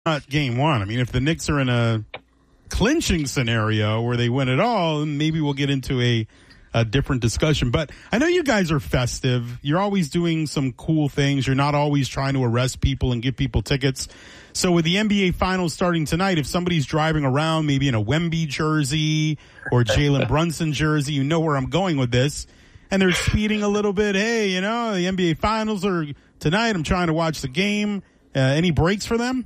not game one. I mean, if the Knicks are in a clinching scenario where they win it all, maybe we'll get into a different discussion. But I know you guys are festive. You're always doing some cool things. You're not always trying to arrest people and give people tickets. So with the NBA Finals starting tonight, if somebody's driving around maybe in a Wemby jersey or Jalen Brunson jersey, you know where I'm going with this, and they're speeding a little bit, hey, the NBA Finals are tonight. I'm trying to watch the game. Any breaks for them?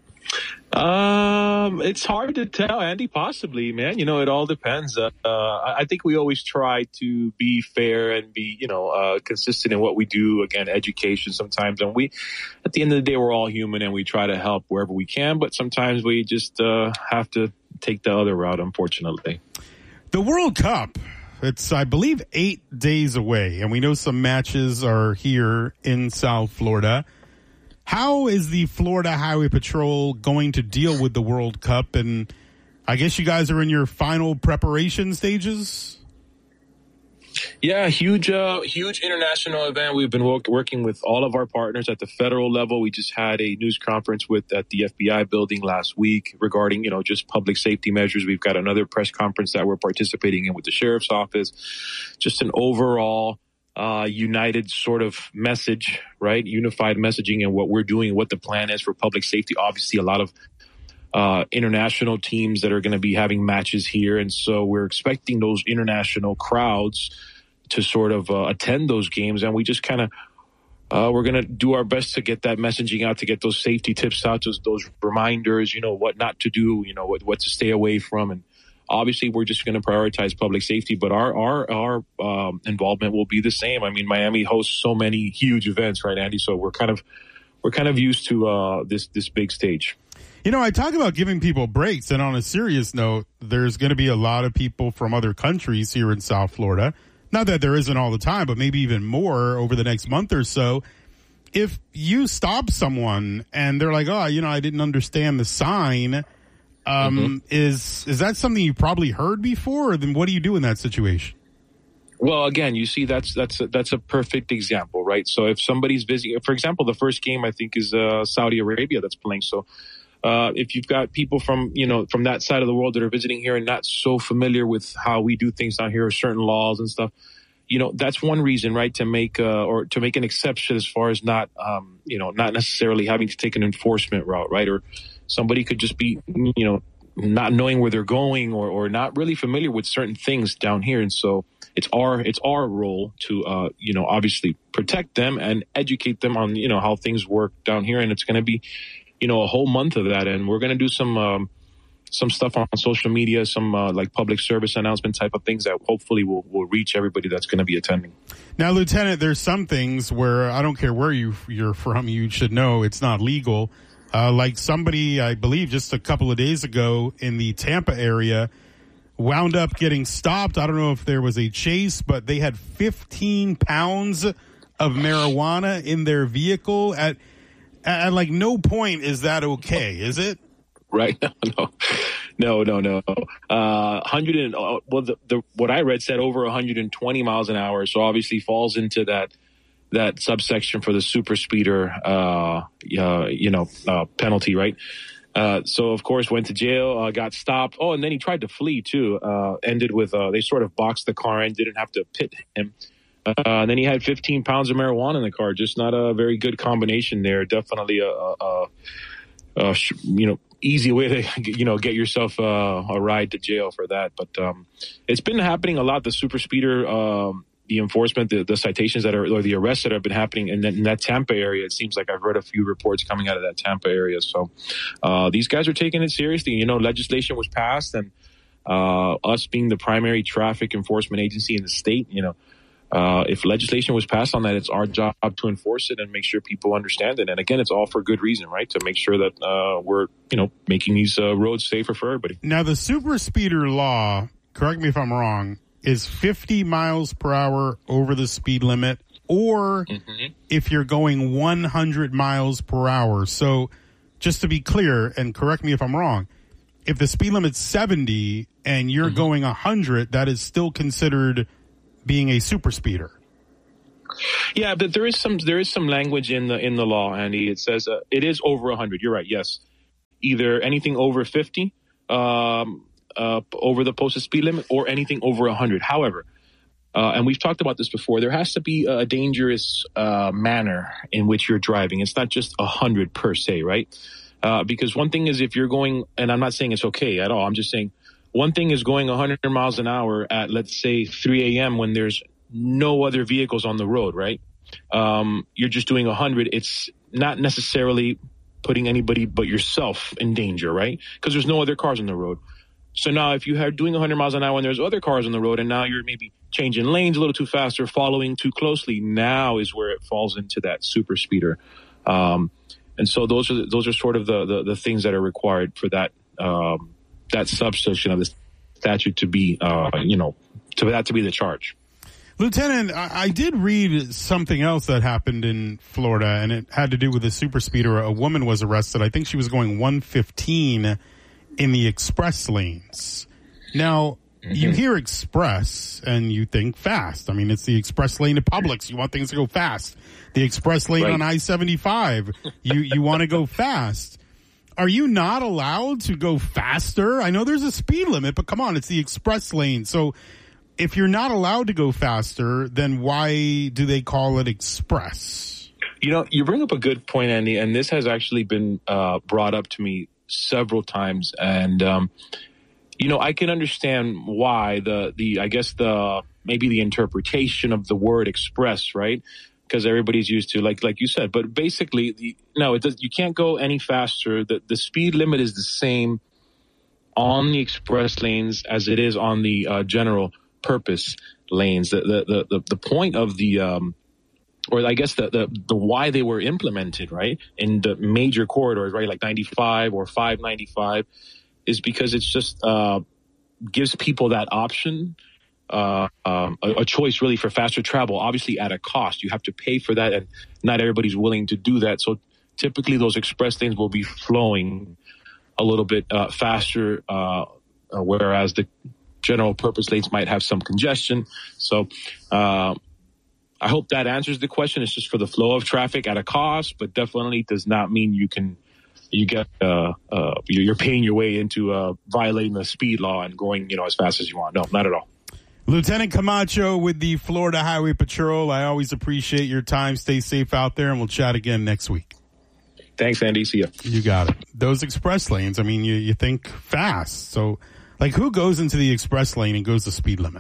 It's hard to tell, Andy. Possibly, man. It all depends. I think we always try to be fair and be, consistent in what we do. Again, education sometimes, and at the end of the day, we're all human, and we try to help wherever we can. But sometimes we just have to take the other route, unfortunately. The World Cup. It's, I believe, 8 days away, and we know some matches are here in South Florida. How is the Florida Highway Patrol going to deal with the World Cup? And I guess you guys are in your final preparation stages? Yeah, huge international event. We've been working with all of our partners at the federal level. We just had a news conference at the FBI building last week regarding, just public safety measures. We've got another press conference that we're participating in with the sheriff's office. Just an overall united sort of message, right? Unified messaging and what we're doing, what the plan is for public safety. Obviously, a lot of international teams that are going to be having matches here. And so we're expecting those international crowds to sort of attend those games. And we just kind of, we're going to do our best to get that messaging out, to get those safety tips out, those reminders, what not to do, what to stay away from. And obviously, we're just going to prioritize public safety, but our involvement will be the same. I mean, Miami hosts so many huge events, right, Andy? So we're kind of used to this big stage. I talk about giving people breaks, and on a serious note, there's going to be a lot of people from other countries here in South Florida. Not that there isn't all the time, but maybe even more over the next month or so. If you stop someone and they're like, I didn't understand the sign. Is that something you probably heard before, or then what do you do in that situation? Well, again, you see, that's a perfect example, right? So if somebody's visiting, for example, the first game I think is Saudi Arabia that's playing. So if you've got people from that side of the world that are visiting here and not so familiar with how we do things down here, or certain laws and stuff, that's one reason, right, to make an exception as far as not necessarily having to take an enforcement route, right? Or somebody could just be, not knowing where they're going or not really familiar with certain things down here. And so it's our role to, obviously protect them and educate them on, how things work down here. And it's going to be, a whole month of that. And we're going to do some stuff on social media, some like public service announcement type of things that hopefully will reach everybody that's going to be attending. Now, Lieutenant, there's some things where I don't care where you're from, you should know it's not legal. Like somebody, I believe just a couple of days ago in the Tampa area wound up getting stopped. I don't know if there was a chase, but they had 15 pounds of marijuana in their vehicle. At like no point is that okay, is it? Right. No. 100 what I read said over 120 miles an hour. So obviously falls into that subsection for the super speeder, penalty, right? So of course went to jail, got stopped. Oh, and then he tried to flee too. Ended with, they sort of boxed the car and didn't have to pit him. And then he had 15 pounds of marijuana in the car. Just not a very good combination there. Definitely easy way to, get yourself a ride to jail for that. But it's been happening a lot. The super speeder, the enforcement, the citations or the arrests that have been happening in that Tampa area. It seems like I've read a few reports coming out of that Tampa area. So these guys are taking it seriously. Legislation was passed, and us being the primary traffic enforcement agency in the state, if legislation was passed on that, it's our job to enforce it and make sure people understand it. And again, it's all for good reason, right? To make sure that we're, making these roads safer for everybody. Now, the super speeder law, correct me if I'm wrong, is 50 miles per hour over the speed limit, or if you're going 100 miles per hour. So just to be clear, and correct me if I'm wrong, if the speed limit's 70 and you're going 100, that is still considered being a super speeder. Yeah, but there is some language in the law, Andy. It says it is over 100. You're right. Yes. either anything over 50 over the posted speed limit or anything over 100. However, and we've talked about this before, there has to be a dangerous manner in which you're driving. It's not just 100 per se, right? Because one thing is if you're going, and I'm not saying it's okay at all, I'm just saying one thing is going 100 miles an hour at, let's say, 3 a.m. when there's no other vehicles on the road, right? You're just doing 100. It's not necessarily putting anybody but yourself in danger, right? Because there's no other cars on the road. So now if you are doing 100 miles an hour and there's other cars on the road and now you're maybe changing lanes a little too fast or following too closely, now is where it falls into that super speeder. And so those are sort of the things that are required for that subsection of the statute to be, to that to be the charge. Lieutenant, I did read something else that happened in Florida, and it had to do with a super speeder. A woman was arrested. I think she was going 115 in the express lanes. Now, you hear express and you think fast. I mean, it's the express lane to Publix. You want things to go fast. The express lane on I-75, you want to go fast. Are you not allowed to go faster? I know there's a speed limit, but come on, it's the express lane. So if you're not allowed to go faster, then why do they call it express? You bring up a good point, Andy, and this has actually been brought up to me several times. And, I can understand why maybe the interpretation of the word express, right? Because everybody's used to, like you said, but basically, you can't go any faster. The speed limit is the same on the express lanes as it is on the general purpose lanes. The point of the or I guess the why they were implemented, right, in the major corridors, right, like 95 or 595, is because it's just gives people that option, a choice really for faster travel, obviously at a cost. You have to pay for that, and not everybody's willing to do that. So typically those express lanes will be flowing a little bit faster, whereas the general purpose lanes might have some congestion. So I hope that answers the question. It's just for the flow of traffic at a cost, but definitely does not mean you're paying your way into violating the speed law and going, as fast as you want. No, not at all. Lieutenant Camacho with the Florida Highway Patrol. I always appreciate your time. Stay safe out there, and we'll chat again next week. Thanks, Andy. See ya. You got it. Those express lanes, I mean, you think fast. So, who goes into the express lane and goes the speed limit?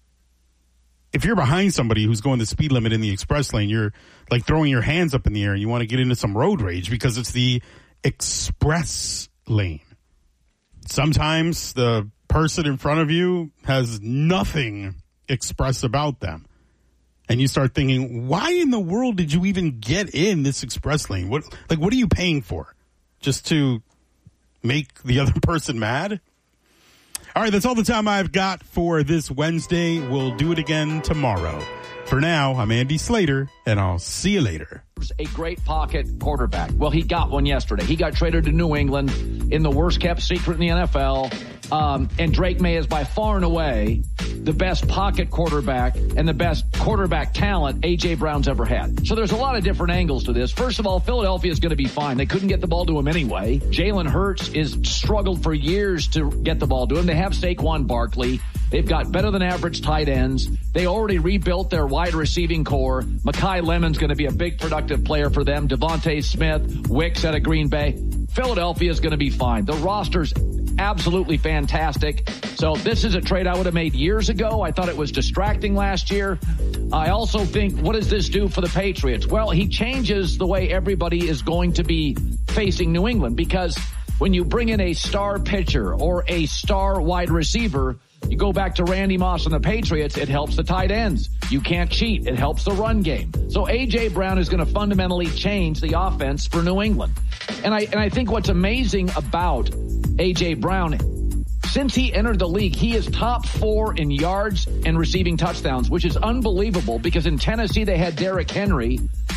If you're behind somebody who's going the speed limit in the express lane, you're throwing your hands up in the air and you want to get into some road rage because it's the express lane. Sometimes the person in front of you has nothing express about them. And you start thinking, why in the world did you even get in this express lane? What are you paying for? Just to make the other person mad? All right, that's all the time I've got for this Wednesday. We'll do it again tomorrow. For now, I'm Andy Slater, and I'll see you later. A great pocket quarterback. Well, he got one yesterday. He got traded to New England in the worst-kept secret in the NFL. And Drake May is by far and away the best pocket quarterback and the best quarterback talent A.J. Brown's ever had. So there's a lot of different angles to this. First of all, Philadelphia is going to be fine. They couldn't get the ball to him anyway. Jalen Hurts is struggled for years to get the ball to him. They have Saquon Barkley. They've got better than average tight ends. They already rebuilt their wide receiving core. Mekhi Lemon's going to be a big productive player for them. Devontae Smith, Wicks out of Green Bay. Philadelphia is going to be fine. The roster's absolutely fantastic. So this is a trade I would have made years ago. I thought it was distracting last year. I also think, what does this do for the Patriots? Well, he changes the way everybody is going to be facing New England, because when you bring in a star pitcher or a star wide receiver, you go back to Randy Moss and the Patriots, it helps the tight ends. You can't cheat. It helps the run game. So A.J. Brown is going to fundamentally change the offense for New England. And I think what's amazing about A.J. Brown, since he entered the league, he is top 4 in yards and receiving touchdowns, which is unbelievable, because in Tennessee they had Derrick Henry.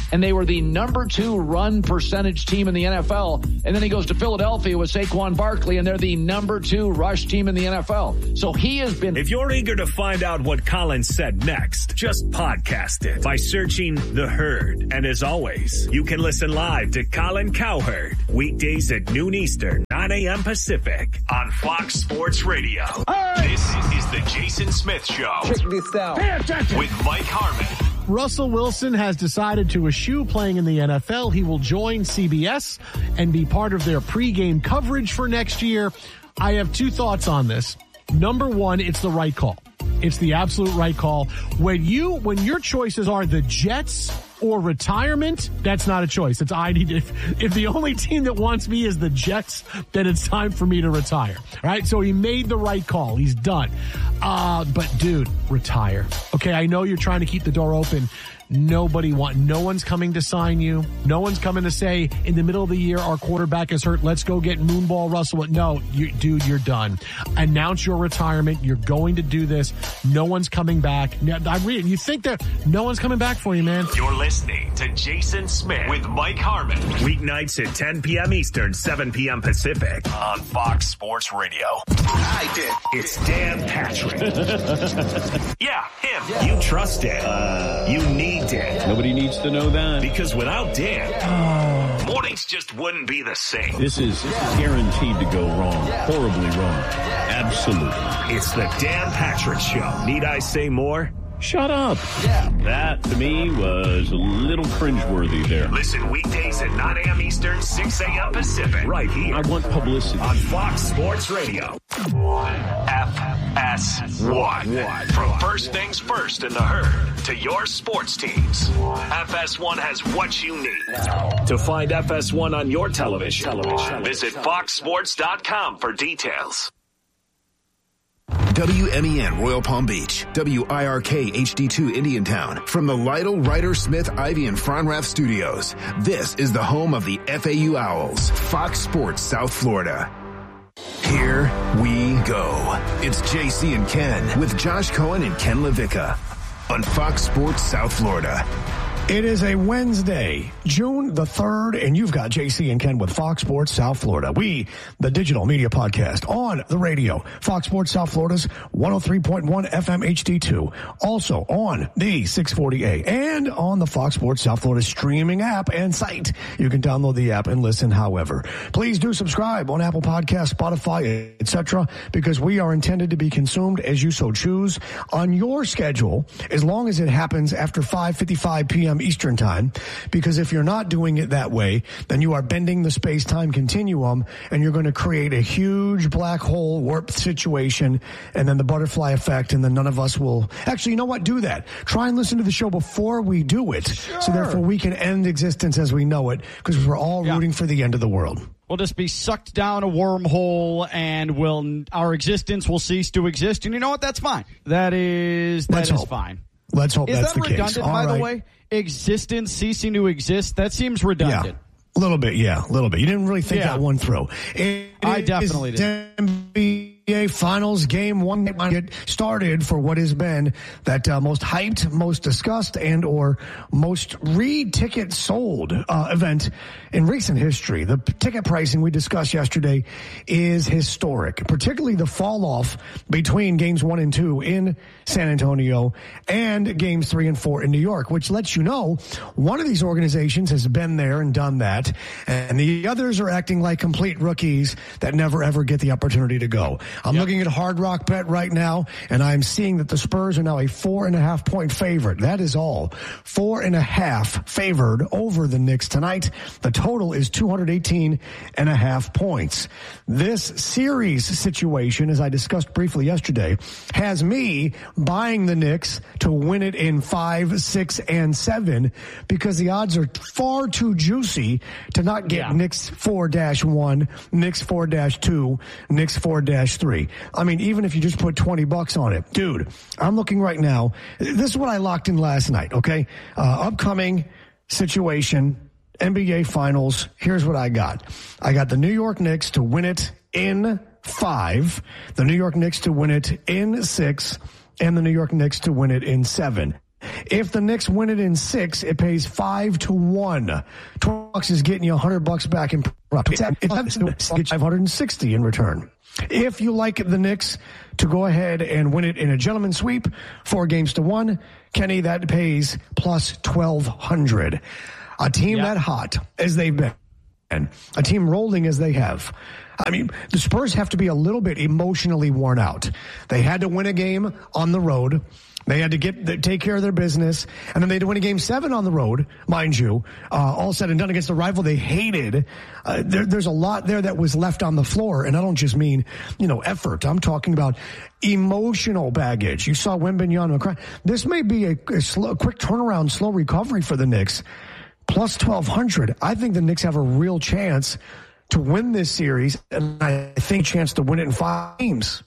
and they were the number 2 run percentage team in the NFL. And then he goes to Philadelphia with Saquon Barkley, and they're the number 2 rush team in the NFL. So he has been... If you're eager to find out what Colin said next, just podcast it by searching The Herd. And as always, you can listen live to Colin Cowherd weekdays at noon Eastern, 9 a.m. Pacific on Fox Sports Radio. Right. This is the Jason Smith Show. Check this out. With Mike Harmon. Russell Wilson has decided to eschew playing in the NFL. He will join CBS and be part of their pregame coverage for next year. I have 2 thoughts on this. Number one, it's the right call. It's the absolute right call. When your choices are the Jets or retirement, that's not a choice. It's if the only team that wants me is the Jets, then it's time for me to retire. All right. So he made the right call. He's done. But dude, retire. Okay. I know you're trying to keep the door open. No one's coming to sign you. No one's coming to say in the middle of the year, our quarterback is hurt. Let's go get Moonball Russell. No, dude, you're done. Announce your retirement. You're going to do this. No one's coming back. I'm reading. You think that no one's coming back for you, man. You're listening to Jason Smith with Mike Harmon. Weeknights at 10 p.m. Eastern, 7 p.m. Pacific on Fox Sports Radio. I did. It's Dan Patrick. Yeah, him. Yeah. You trust Dan. You need Dan. Nobody needs to know that. Because without Dan, mornings just wouldn't be the same. This is guaranteed to go wrong. Horribly wrong. Absolutely. It's the Dan Patrick Show. Need I say more? Shut up. Yeah. That, to me, was a little cringeworthy there. Listen weekdays at 9 a.m. Eastern, 6 a.m. Pacific. Right here. I want publicity. On Fox Sports Radio. FS1. From first things first in the Herd to your sports teams, FS1 has what you need. To find FS1 on your television, visit foxsports.com for details. WMEN Royal Palm Beach, WIRK HD2 Indiantown. From the Lytle, Ryder, Smith, Ivy, and Fronrath Studios, this is the home of the FAU Owls, Fox Sports South Florida. Here we go. It's JC and Ken with Josh Cohen and Ken Levicka on Fox Sports South Florida. It is a Wednesday, June the 3rd, and you've got JC and Ken with Fox Sports South Florida. We, the digital media podcast on the radio, Fox Sports South Florida's 103.1 FM HD2. Also on the 640A and on the Fox Sports South Florida streaming app and site. You can download the app and listen however. Please do subscribe on Apple Podcasts, Spotify, etc., because we are intended to be consumed as you so choose on your schedule, as long as it happens after 5:55 p.m. Eastern time, because if you're not doing it that way, then you are bending the space-time continuum and you're going to create a huge black hole warp situation and then the butterfly effect, and then none of us will actually, you know what, do that. Try and listen to the show before we do it. Sure. So therefore we can end existence as we know it, because we're all rooting for the end of the world. We'll just be sucked down a wormhole, and our existence will cease to exist. And you know what? That's fine. That is fine. Let's hope that's the case. Is that redundant, by the way? Existence ceasing to exist? That seems redundant. Yeah, a little bit. You didn't really think that one through. I definitely did. NBA Finals Game 1 get started for what has been that most hyped, most discussed, and or most ticket sold event in recent history. The ticket pricing we discussed yesterday is historic, particularly the fall off between games 1 and 2 in San Antonio and games 3 and 4 in New York, which lets you know one of these organizations has been there and done that, and the others are acting like complete rookies that never ever get the opportunity to go. I'm looking at Hard Rock Bet right now, and I'm seeing that the Spurs are now a 4.5 point favorite. That is all. 4.5 favored over the Knicks tonight. The total is 218.5 points. This series situation, as I discussed briefly yesterday, has me buying the Knicks to win it in 5, 6, and 7, because the odds are far too juicy to not get Knicks 4-1, Knicks 4-2, Knicks 4-3. I mean, even if you just put $20 on it, dude, I'm looking right now. This is what I locked in last night. Okay. Upcoming situation, NBA Finals. Here's what I got. I got the New York Knicks to win it in 5, the New York Knicks to win it in 6, and the New York Knicks to win it in 7. If the Knicks win it in 6, it pays 5-1. $20 is getting you $100 back in profit. It's 560 in return. If you like the Knicks to go ahead and win it in a gentleman's sweep, 4-1, Kenny, that pays plus 1,200. A team that hot as they've been, and a team rolling as they have. I mean, the Spurs have to be a little bit emotionally worn out. They had to win a game on the road. They had to take care of their business, and then they had to win a game 7 on the road, mind you, all said and done against the rival they hated. There's a lot there that was left on the floor, and I don't just mean, effort. I'm talking about emotional baggage. You saw Wembanyama cry. This may be a quick turnaround, slow recovery for the Knicks. Plus 1,200. I think the Knicks have a real chance to win this series, and I think a chance to win it in 5 games.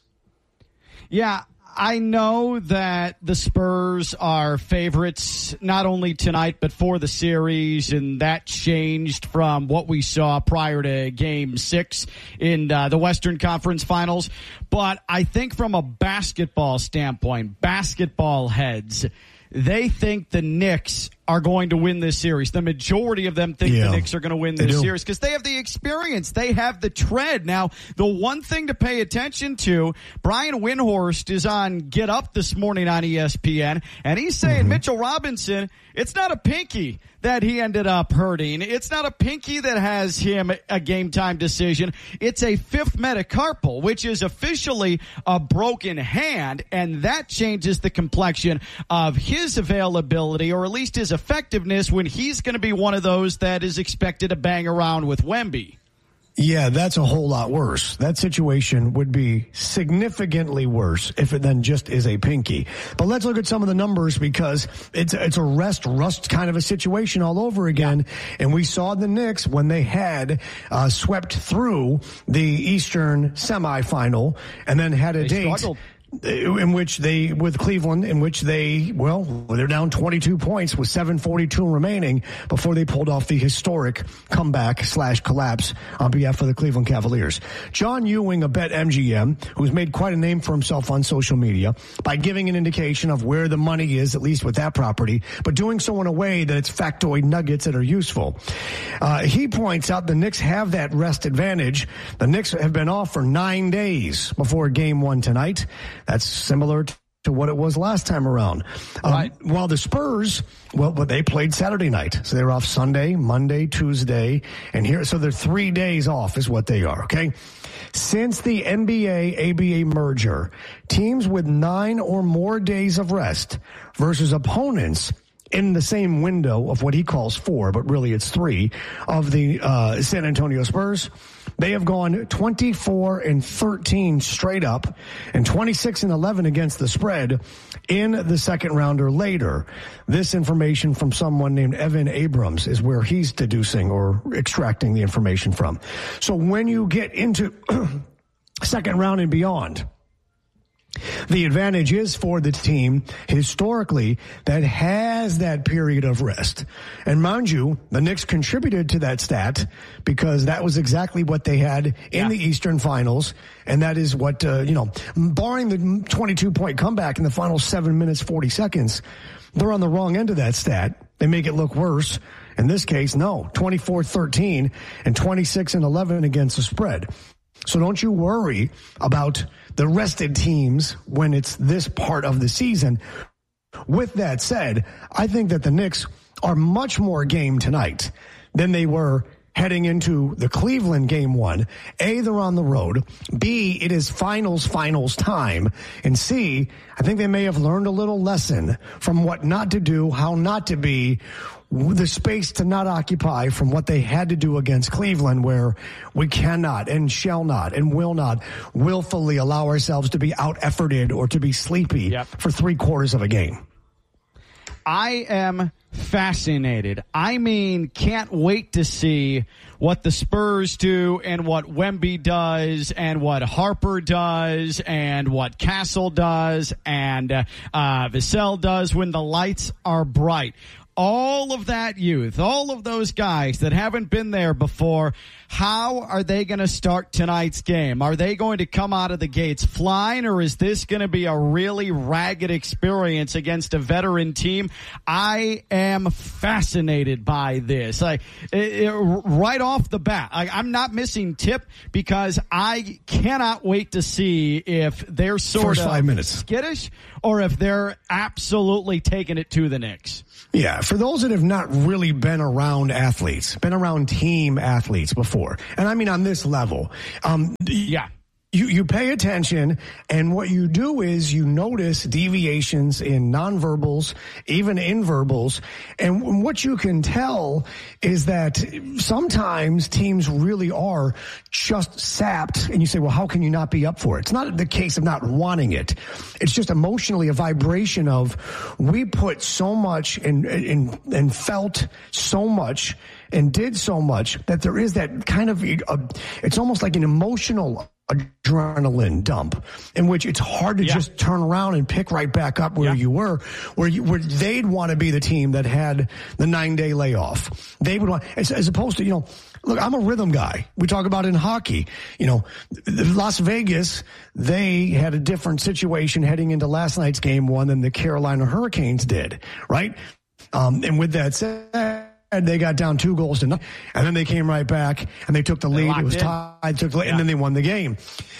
Yeah. I know that the Spurs are favorites not only tonight but for the series, and that changed from what we saw prior to Game 6 in the Western Conference Finals. But I think from a basketball standpoint, basketball heads, they think the Knicks are going to win this series. The majority of them think the Knicks are going to win this series because they have the experience. They have the tread. Now, the one thing to pay attention to, Brian Windhorst is on Get Up this morning on ESPN, and he's saying Mitchell Robinson, it's not a pinky that he ended up hurting. It's not a pinky that has him a game-time decision. It's a 5th metacarpal, which is officially a broken hand, and that changes the complexion of his availability, or at least his effectiveness, when he's going to be one of those that is expected to bang around with Wemby. Yeah, that's a whole lot worse. That situation would be significantly worse if it then just is a pinky. But let's look at some of the numbers, because it's a rust kind of a situation all over again. And we saw the Knicks when they had swept through the Eastern semifinal and then had a date. Struggled. In which they, with Cleveland, in which they're down 22 points with 7:42 remaining before they pulled off the historic comeback/collapse on behalf of the Cleveland Cavaliers. John Ewing of BetMGM, who's made quite a name for himself on social media by giving an indication of where the money is, at least with that property, but doing so in a way that it's factoid nuggets that are useful. He points out the Knicks have that rest advantage. The Knicks have been off for 9 days before Game 1 tonight. That's similar to what it was last time around. Right. While the Spurs, but they played Saturday night. So they're off Sunday, Monday, Tuesday, and so they're 3 days off is what they are, okay? Since the NBA-ABA merger, teams with 9 or more days of rest versus opponents in the same window of what he calls 4, but really it's 3, of the San Antonio Spurs, they have gone 24-13 straight up and 26-11 against the spread in the second round or later. This information from someone named Evan Abrams is where he's deducing or extracting the information from. So when you get into second round and beyond, the advantage is for the team historically that has that period of rest. And mind you, the Knicks contributed to that stat because that was exactly what they had in the Eastern Finals. And that is what, barring the 22-point comeback in the final 7 minutes, 40 seconds, they're on the wrong end of that stat. They make it look worse. In this case, no, 24-13 and 26-11 against the spread. So don't you worry about the rested teams when it's this part of the season. With that said, I think that the Knicks are much more game tonight than they were heading into the Cleveland Game 1. A, they're on the road. B, it is finals time. And C, I think they may have learned a little lesson from what not to do, how not to be, the space to not occupy from what they had to do against Cleveland, where we cannot and shall not and will not willfully allow ourselves to be out-efforted or to be sleepy for 3/4 of a game. I am fascinated. I mean, can't wait to see what the Spurs do and what Wemby does and what Harper does and what Castle does and Vassell does when the lights are bright. all of that youth, all of those guys that haven't been there before, how are they going to start tonight's game? Are they going to come out of the gates flying, or is this going to be a really ragged experience against a veteran team? I am fascinated by this. Right off the bat, I'm not missing tip because I cannot wait to see if they're sort of 5 minutes skittish or if they're absolutely taking it to the Knicks. Yeah, for those that have not really been around athletes, been around team athletes before, and I mean on this level, You pay attention, and what you do is you notice deviations in nonverbals, even in verbals, and what you can tell is that sometimes teams really are just sapped, and you say, well, how can you not be up for it? It's not the case of not wanting it. It's just emotionally a vibration of we put so much and felt so much and did so much that there is that kind of, it's almost like an emotional adrenaline dump in which it's hard to just turn around and pick right back up where you were, where they'd want to be the team that had the 9-day layoff. They would want, as opposed to, look, I'm a rhythm guy. We talk about in hockey, Las Vegas, they had a different situation heading into last night's game 1 than the Carolina Hurricanes did, right? And with that said, they got down 2-0 and then they came right back and they took the lead. It was tied, and then they won the game.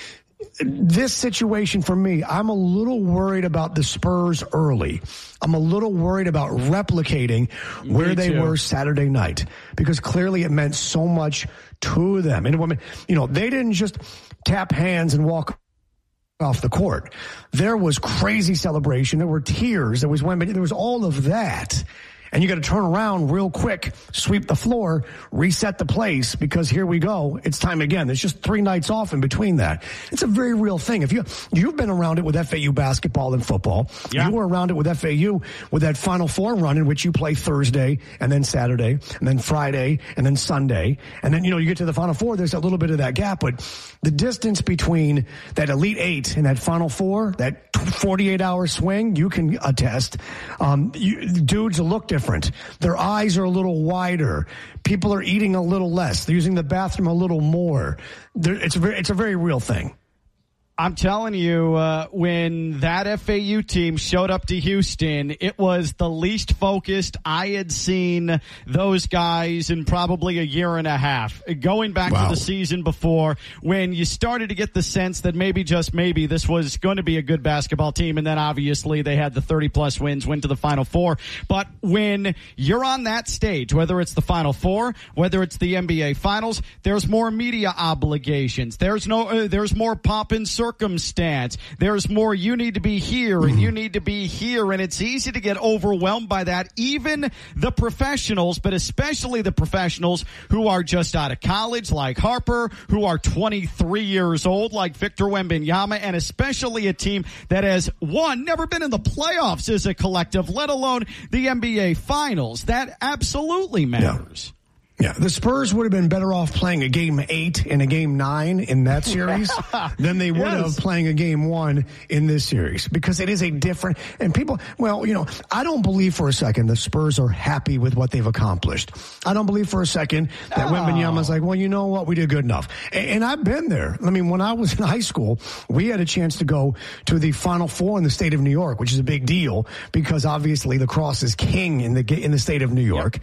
This situation for me, I'm a little worried about the Spurs early. I'm a little worried about replicating where they were Saturday night because clearly it meant so much to them. And they didn't just tap hands and walk off the court. There was crazy celebration. There were tears. There was all of that. And you got to turn around real quick, sweep the floor, reset the place, because here we go. It's time again. There's just 3 nights off in between that. It's a very real thing. If you've been around it with FAU basketball and football, you were around it with FAU with that Final Four run in which you play Thursday and then Saturday and then Friday and then Sunday. And then, you get to the Final Four, there's a little bit of that gap. But the distance between that Elite 8 and that Final Four, that 48-hour swing, you can attest. Dudes look different. Their eyes are a little wider. People are eating a little less. They're using the bathroom a little more. It's a very real thing. I'm telling you, when that FAU team showed up to Houston, it was the least focused I had seen those guys in probably a year and a half. Going back to the season before, when you started to get the sense that maybe, just maybe, this was going to be a good basketball team, and then obviously they had the 30-plus wins, went to the Final Four. But when you're on that stage, whether it's the Final Four, whether it's the NBA Finals, there's more media obligations. There's more pomp and circumstance. There's more, you need to be here and you need to be here, and it's easy to get overwhelmed by that. Even the professionals, but especially the professionals who are just out of college, like Harper, who are 23 years old, like Victor Wembanyama, and especially a team that has, never been in the playoffs as a collective, let alone the NBA Finals. That absolutely matters. Yeah, the Spurs would have been better off playing a game 8 and a game 9 in that series than they would have playing a game 1 in this series, because it is a different, and people, I don't believe for a second the Spurs are happy with what they've accomplished. I don't believe for a second that Wembanyama's like, well, you know what, we did good enough. And I've been there. I mean, when I was in high school, we had a chance to go to the Final Four in the state of New York, which is a big deal because obviously lacrosse is king in the state of New York.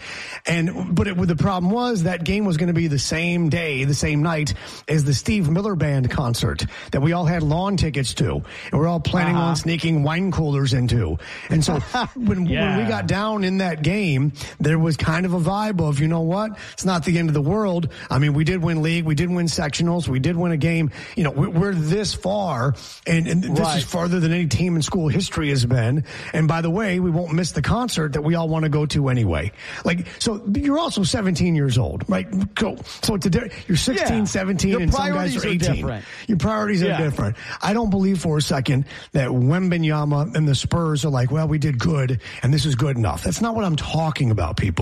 But the problem was that game was going to be the same day, the same night as the Steve Miller Band concert that we all had lawn tickets to, and we're all planning on sneaking wine coolers into. And so when we got down in that game, there was kind of a vibe of, you know what, it's not the end of the world. I mean, we did win league, we did win sectionals, we did win a game. We're this far, and this is farther than any team in school history has been. And by the way, we won't miss the concert that we all want to go to anyway. So you're also 17 years old, right? Cool. So you're 16, 17, and some guys are 18. Your priorities are different. I don't believe for a second that Wembanyama and the Spurs are like, well, we did good, and this is good enough. That's not what I'm talking about, people.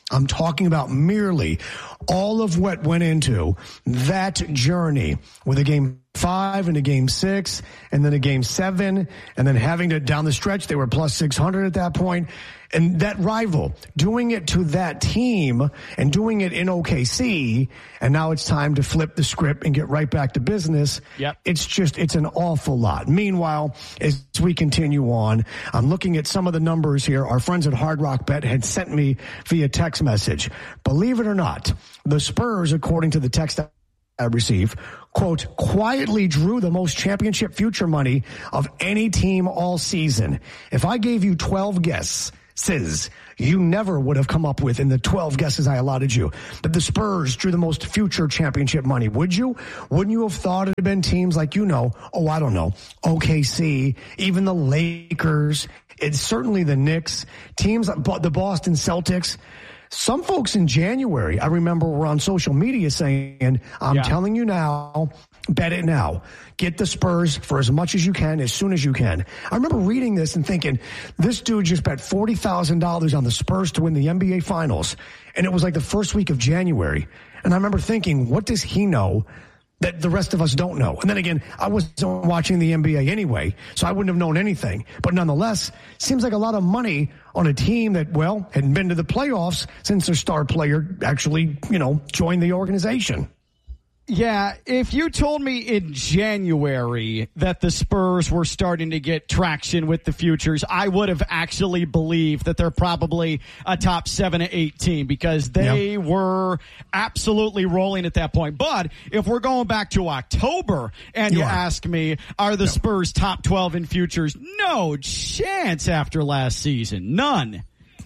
I'm talking about merely all of what went into that journey with a Game 5 and a Game 6 and then a Game 7 and then having to down the stretch, they were plus 600 at that point. And that rival, doing it to that team and doing it in OKC, and now it's time to flip the script and get right back to business. Yep. It's an awful lot. Meanwhile, as we continue on, I'm looking at some of the numbers here. Our friends at Hard Rock Bet had sent me via text message. Believe it or not, the Spurs, according to the text I received, quote, quietly drew the most championship future money of any team all season. If I gave you 12 guesses, you never would have come up with in the 12 guesses I allotted you that the Spurs drew the most future championship money. Would you? Wouldn't you have thought it had been teams like, I don't know, OKC, even the Lakers, it's certainly the Knicks, teams, the Boston Celtics. Some folks in January, I remember, were on social media saying, I'm telling you now, bet it now. Get the Spurs for as much as you can, as soon as you can. I remember reading this and thinking, this dude just bet $40,000 on the Spurs to win the NBA Finals. And it was like the first week of January. And I remember thinking, what does he know that the rest of us don't know? And then again, I wasn't watching the NBA anyway, so I wouldn't have known anything. But nonetheless, seems like a lot of money on a team that, hadn't been to the playoffs since their star player actually, joined the organization. Yeah, if you told me in January that the Spurs were starting to get traction with the futures, I would have actually believed that they're probably a top 7 to 8 team because they were absolutely rolling at that point. But if we're going back to October and you ask me, are the Spurs top 12 in futures? No chance after last season. None.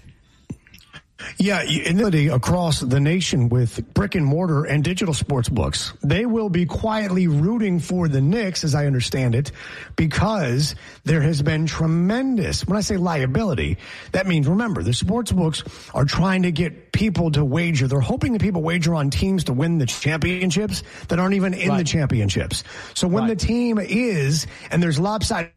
Yeah, across the nation with brick and mortar and digital sports books, they will be quietly rooting for the Knicks, as I understand it, because there has been tremendous, when I say liability, that means, remember, the sports books are trying to get people to wager. They're hoping that people wager on teams to win the championships that aren't even in the championships. So when the team is, and there's lopsided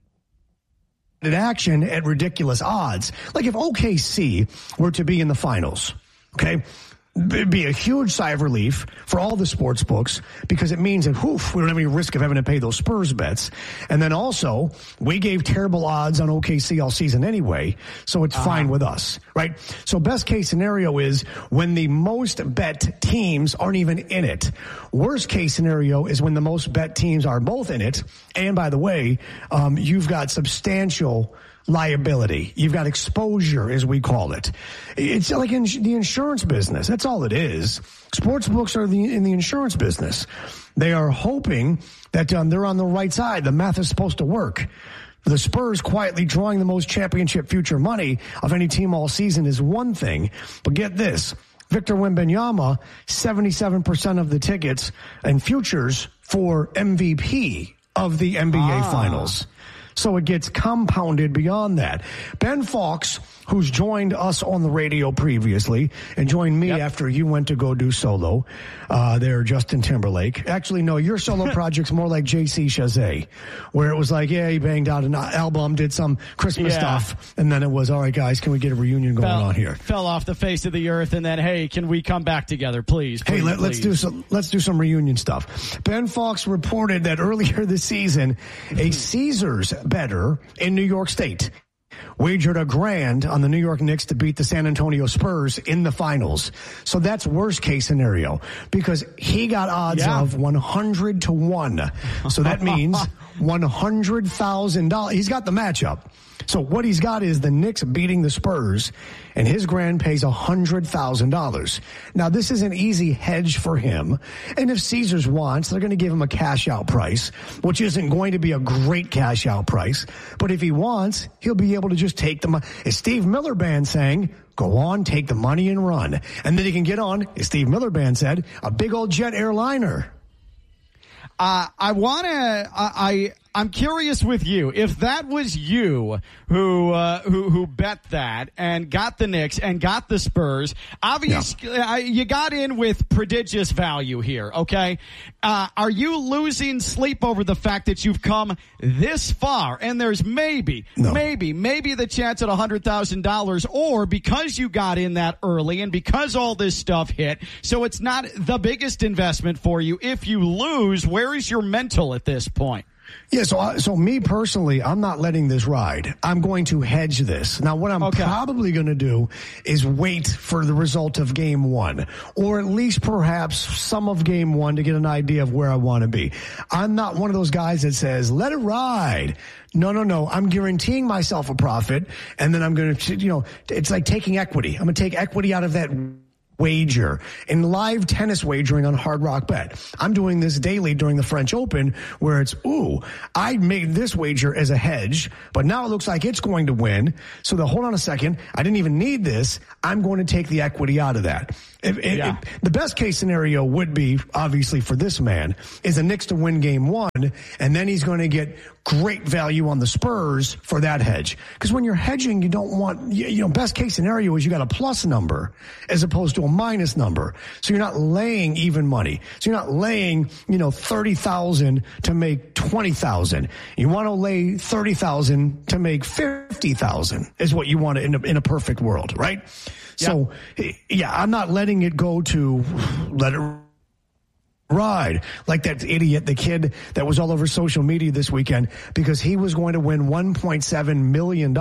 action at ridiculous odds. Like if OKC were to be in the finals, okay, it'd be a huge sigh of relief for all the sports books because it means that, we don't have any risk of having to pay those Spurs bets. And then also, we gave terrible odds on OKC all season anyway, so it's fine with us, right? So best case scenario is when the most bet teams aren't even in it. Worst case scenario is when the most bet teams are both in it. And by the way, you've got substantial liability. You've got exposure, as we call it. It's like in the insurance business. That's all it is. Sports books are in the insurance business. They are hoping that they're on the right side. The math is supposed to work. The Spurs quietly drawing the most championship future money of any team all season is one thing. But get this. Victor Wembanyama, 77% of the tickets and futures for MVP of the NBA Finals. So it gets compounded beyond that. Ben Fawkes, who's joined us on the radio previously and joined me after you went to go do solo there, Justin Timberlake. Actually, no, your solo project's more like JC Chazé, where it was like, he banged out an album, did some Christmas stuff, and then it was, all right, guys, can we get a reunion going on here? Fell off the face of the earth, and then, hey, can we come back together, please? Hey, let's do some reunion stuff. Ben Fawkes reported that earlier this season, a Caesars bettor in New York State wagered $1,000 on the New York Knicks to beat the San Antonio Spurs in the finals. So that's worst case scenario because he got odds of 100 to 1. So that means $100,000. He's got the matchup. So what he's got is the Knicks beating the Spurs, and his grand pays $100,000. Now, this is an easy hedge for him. And if Caesars wants, they're going to give him a cash-out price, which isn't going to be a great cash-out price. But if he wants, he'll be able to just take the money. As Steve Miller Band saying, go on, take the money and run. And then he can get on, as Steve Miller Band I'm curious with you, if that was you who bet that and got the Knicks and got the Spurs, obviously you got in with prodigious value here, okay? Are you losing sleep over the fact that you've come this far and there's maybe the chance at $100,000, or because you got in that early and because all this stuff hit, so it's not the biggest investment for you. If you lose, where is your mental at this point? Yeah, so me personally, I'm not letting this ride. I'm going to hedge this. Now, what I'm probably going to do is wait for the result of game one, or at least perhaps some of game one to get an idea of where I want to be. I'm not one of those guys that says, let it ride. No. I'm guaranteeing myself a profit, and then I'm going to, it's like taking equity. I'm going to take equity out of that wager in live tennis wagering on Hard Rock Bet. I'm doing this daily during the French Open, where it's, I made this wager as a hedge, but now it looks like it's going to win. So hold on a second. I didn't even need this. I'm going to take the equity out of that. The best case scenario would be, obviously for this man, is the Knicks to win game one, and then he's going to get great value on the Spurs for that hedge. Because when you're hedging, you don't want, best case scenario is you got a plus number as opposed to a minus number. So you're not laying even money. So you're not laying, 30,000 to make 20,000. You want to lay 30,000 to make 50,000 is what you want in a perfect world, right? So, I'm not letting it go to let it ride like that idiot, the kid that was all over social media this weekend, because he was going to win $1.7 million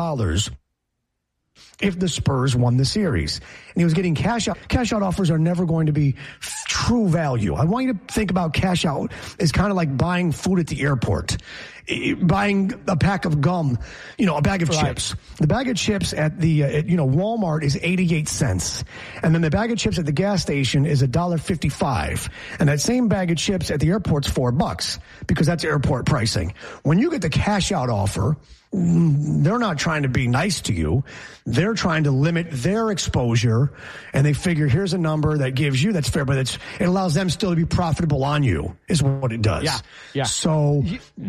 if the Spurs won the series. And he was getting cash out. Cash out offers are never going to be true value. I want you to think about cash out as kind of like buying food at the airport. Buying a pack of gum, a bag of chips. The bag of chips at the, Walmart is 88 cents. And then the bag of chips at the gas station is $1.55. And that same bag of chips at the airport's $4 because that's airport pricing. When you get the cash out offer, they're not trying to be nice to you. They're trying to limit their exposure, and they figure here's a number that gives you, that's fair, but it allows them still to be profitable on you, is what it does. Yeah. So,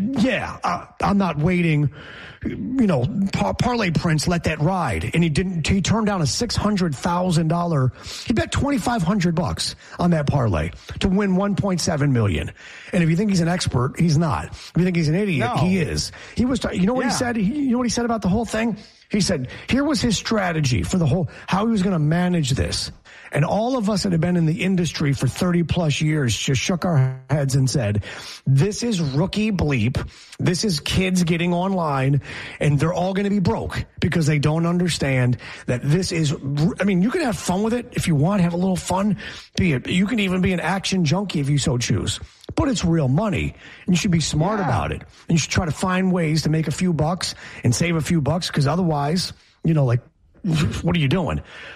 I'm not waiting. Parlay Prince let that ride, and he turned down a $600,000. He bet $2,500 on that parlay to win $1.7 million. And if you think he's an expert, he's not. If you think he's an idiot, he is. He was, what he said? You know what he said about the whole thing? He said, here was his strategy for how he was going to manage this. And all of us that have been in the industry for 30 plus years just shook our heads and said, this is rookie bleep. This is kids getting online, and they're all going to be broke because they don't understand that this is, you can have fun with it if you want, have a little fun. You can even be an action junkie if you so choose. But it's real money, and you should be smart about it. And you should try to find ways to make a few bucks and save a few bucks, because otherwise, what are you doing?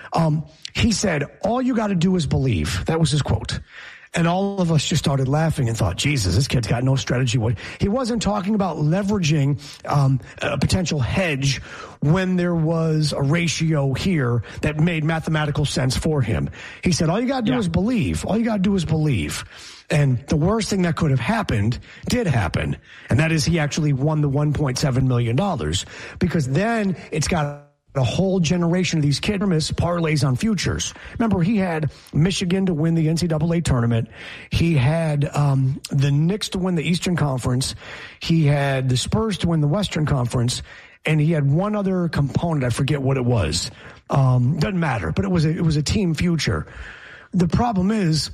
He said, all you got to do is believe. That was his quote. And all of us just started laughing and thought, Jesus, this kid's got no strategy. He wasn't talking about leveraging a potential hedge when there was a ratio here that made mathematical sense for him. He said, all you got to do is believe. All you got to do is believe. And the worst thing that could have happened did happen. And that is he actually won the $1.7 million, because then it's got a whole generation of these kid parlays on futures. Remember, he had Michigan to win the NCAA tournament. He had the Knicks to win the Eastern Conference. He had the Spurs to win the Western Conference. And he had one other component. I forget what it was. Doesn't matter. But it was a team future. The problem is,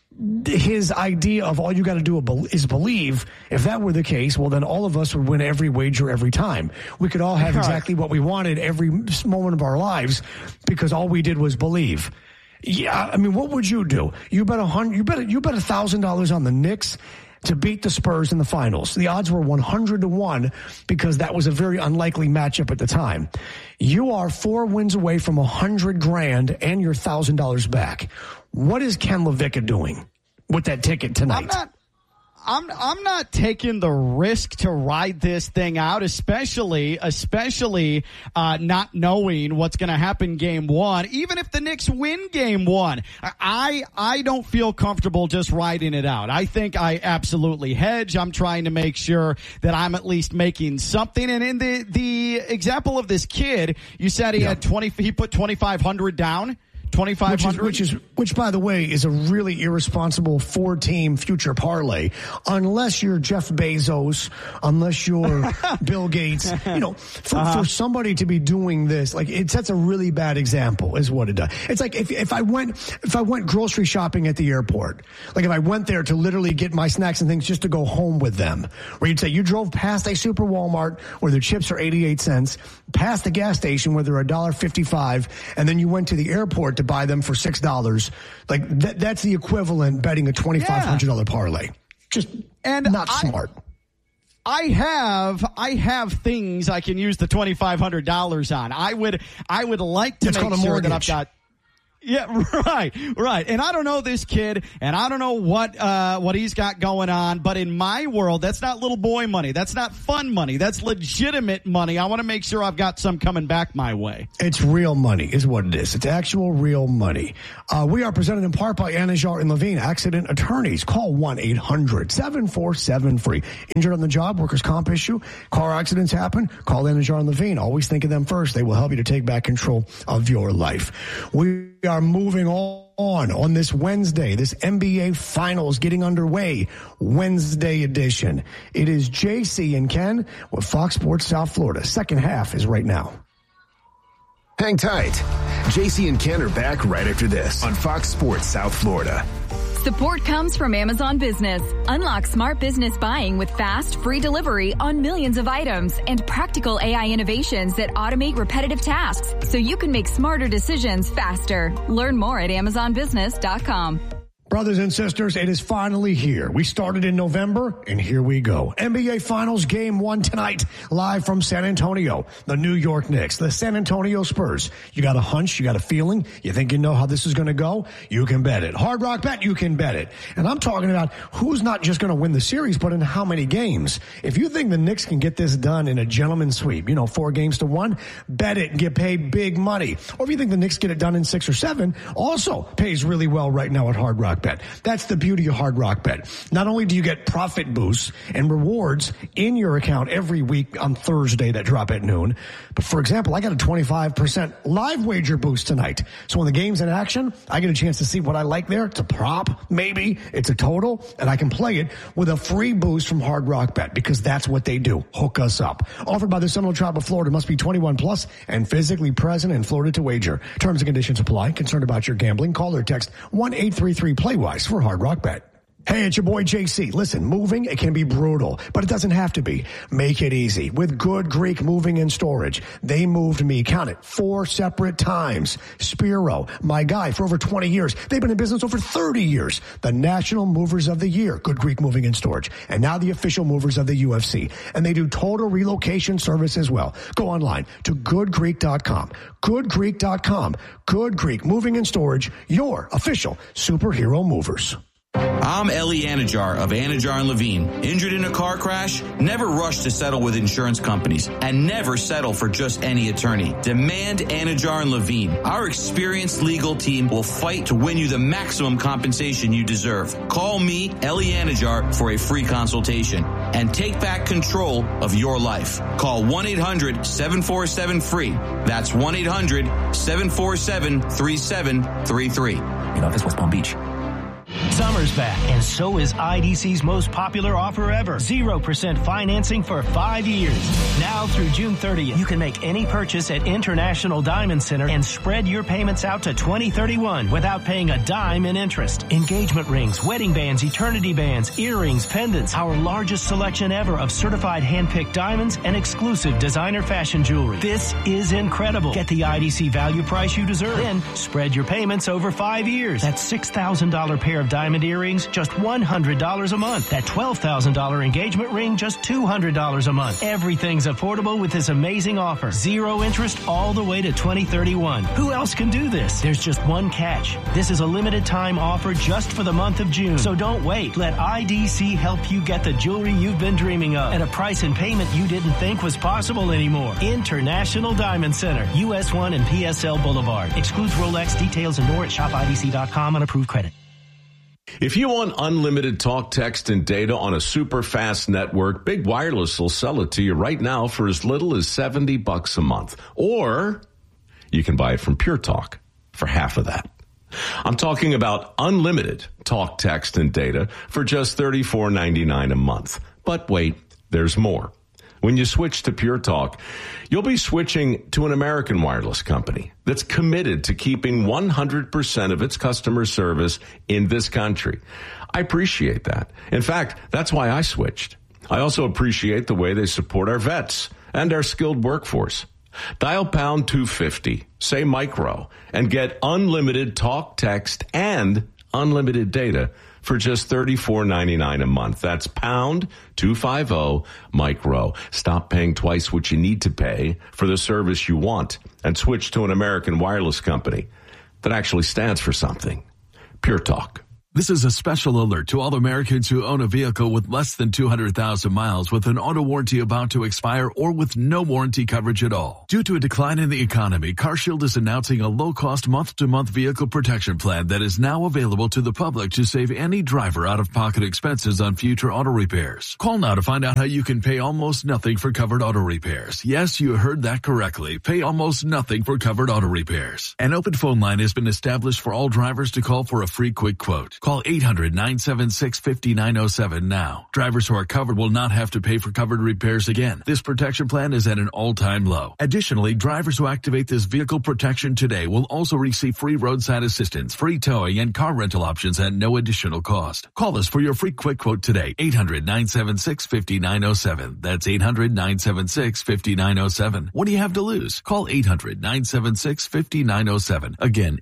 his idea of all you got to do is believe. If that were the case, well, then all of us would win every wager every time. We could all have exactly what we wanted every moment of our lives because all we did was believe. Yeah, what would you do? You bet $1,000 on the Knicks to beat the Spurs in the finals. The odds were 100-1 because that was a very unlikely matchup at the time. You are 4 wins away from $100,000 and your $1,000 back. What is Ken LaVicka doing with that ticket tonight? I'm not taking the risk to ride this thing out, especially not knowing what's going to happen game one. Even if the Knicks win game one, I don't feel comfortable just riding it out. I think I absolutely hedge. I'm trying to make sure that I'm at least making something. And in the example of this kid, you said he had he put $2,500 down. 2,500, which by the way is a really irresponsible 4-team future parlay, unless you're Jeff Bezos, unless you're Bill Gates. For somebody to be doing this, like, it sets a really bad example, is what it does. It's like if I went grocery shopping at the airport, like if I went there to literally get my snacks and things just to go home with them, where you'd say you drove past a Super Walmart where the chips are 88 cents, past the gas station where they're $1.55, and then you went to the airport to buy them for $6. Like that's the equivalent betting a $2,500 parlay. Just not smart. I have things I can use the $2,500 on. I would like to make sure that I've got. Yeah, right. And I don't know this kid, and I don't know what he's got going on, but in my world, that's not little boy money. That's not fun money. That's legitimate money. I want to make sure I've got some coming back my way. It's real money is what it is. It's actual real money. We are presented in part by Anajar and Levine, accident attorneys. Call 1-800-747-FREE. Injured on the job, workers' comp issue, car accidents happen, call Anajar and Levine. Always think of them first. They will help you to take back control of your life. We are moving on this Wednesday, this NBA Finals getting underway, Wednesday edition. It is JC and Ken with Fox Sports South Florida. Second half is right now. Hang tight. JC and Ken are back right after this on Fox Sports South Florida. Support comes from Amazon Business. Unlock smart business buying with fast, free delivery on millions of items and practical AI innovations that automate repetitive tasks so you can make smarter decisions faster. Learn more at AmazonBusiness.com. Brothers and sisters, it is finally here. We started in November, and here we go. NBA Finals Game 1 tonight, live from San Antonio. The New York Knicks, the San Antonio Spurs. You got a hunch, you got a feeling, you think you know how this is going to go? You can bet it. Hard Rock Bet, you can bet it. And I'm talking about who's not just going to win the series, but in how many games. If you think the Knicks can get this done in a gentleman's sweep, 4 games to 1, bet it and get paid big money. Or if you think the Knicks get it done in 6 or 7, also pays really well right now at Hard Rock Bet. That's the beauty of Hard Rock Bet. Not only do you get profit boosts and rewards in your account every week on Thursday that drop at noon, but for example, I got a 25% live wager boost tonight. So when the game's in action, I get a chance to see what I like there. It's a prop, maybe it's a total, and I can play it with a free boost from Hard Rock Bet because that's what they do. Hook us up. Offered by the Seminole Tribe of Florida. Must be 21 plus and physically present in Florida to wager. Terms and conditions apply. Concerned about your gambling? Call or text 1-833-PLAY-WISE for Hard Rock Bet. Hey, it's your boy JC. Listen, moving, it can be brutal, but it doesn't have to be. Make it easy with Good Greek Moving and Storage. They moved me, count it, 4 separate times. Spiro, my guy for over 20 years. They've been in business over 30 years. The National Movers of the Year, Good Greek Moving and Storage. And now the official movers of the UFC. And they do total relocation service as well. Go online to goodgreek.com. Goodgreek.com. Good Greek Moving and Storage, your official superhero movers. I'm Ellie Anajar of Anajar and Levine. Injured in a car crash? Never rush to settle with insurance companies and never settle for just any attorney. Demand Anajar and Levine. Our experienced legal team will fight to win you the maximum compensation you deserve. Call me, Ellie Anajar, for a free consultation and take back control of your life. Call 1-800-747-FREE. That's 1-800-747-3733. In office, West Palm Beach. Summer's back, and so is IDC's most popular offer ever. 0% financing for 5 years. Now through June 30th, you can make any purchase at International Diamond Center and spread your payments out to 2031 without paying a dime in interest. Engagement rings, wedding bands, eternity bands, earrings, pendants, our largest selection ever of certified hand-picked diamonds and exclusive designer fashion jewelry. This is incredible. Get the IDC value price you deserve. Then spread your payments over 5 years. That's $6,000 pair of diamonds diamond earrings, just $100 a month. That $12,000 engagement ring, just $200 a month. Everything's affordable with this amazing offer. 0 interest all the way to 2031. Who else can do this? There's just one catch. This is a limited time offer just for the month of June. So don't wait. Let IDC help you get the jewelry you've been dreaming of at a price and payment you didn't think was possible anymore. International Diamond Center, US 1 and PSL Boulevard. Excludes Rolex. Details and more at shopidc.com on approved credit. If you want unlimited talk, text, and data on a super fast network, Big Wireless will sell it to you right now for as little as $70 a month. Or you can buy it from Pure Talk for half of that. I'm talking about unlimited talk, text, and data for just $34.99 a month. But wait, there's more. When you switch to Pure Talk, you'll be switching to an American wireless company that's committed to keeping 100% of its customer service in this country. I appreciate that. In fact, that's why I switched. I also appreciate the way they support our vets and our skilled workforce. Dial pound 250, say micro, and get unlimited talk, text, and unlimited data for just $34.99 a month. That's pound 250 micro. Stop paying twice what you need to pay for the service you want and switch to an American wireless company that actually stands for something. Pure Talk. This is a special alert to all Americans who own a vehicle with less than 200,000 miles with an auto warranty about to expire or with no warranty coverage at all. Due to a decline in the economy, CarShield is announcing a low-cost month-to-month vehicle protection plan that is now available to the public to save any driver out-of-pocket expenses on future auto repairs. Call now to find out how you can pay almost nothing for covered auto repairs. Yes, you heard that correctly. Pay almost nothing for covered auto repairs. An open phone line has been established for all drivers to call for a free quick quote. Call 800-976-5907 now. Drivers who are covered will not have to pay for covered repairs again. This protection plan is at an all-time low. Additionally, drivers who activate this vehicle protection today will also receive free roadside assistance, free towing, and car rental options at no additional cost. Call us for your free quick quote today. 800-976-5907. That's 800-976-5907. What do you have to lose? Call 800-976-5907. Again,